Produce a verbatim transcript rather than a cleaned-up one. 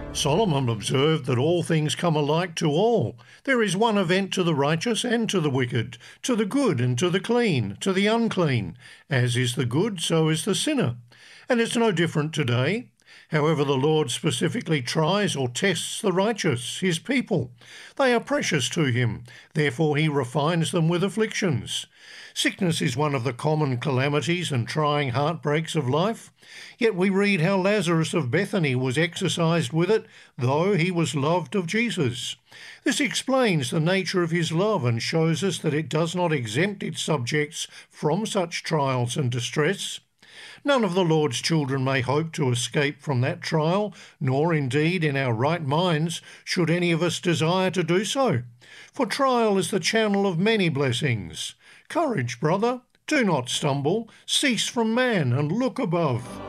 Solomon observed that all things come alike to all. There is one event to the righteous and to the wicked, to the good and to the clean, to the unclean. As is the good, so is the sinner. And it's no different today. However, the Lord specifically tries or tests the righteous, his people. They are precious to him, therefore he refines them with afflictions. Sickness is one of the common calamities and trying heartbreaks of life. Yet we read how Lazarus of Bethany was exercised with it, though he was loved of Jesus. This explains the nature of his love and shows us that it does not exempt its subjects from such trials and distress. None of the Lord's children may hope to escape from that trial, nor indeed in our right minds should any of us desire to do so. For trial is the channel of many blessings. Courage, brother, do not stumble, cease from man and look above.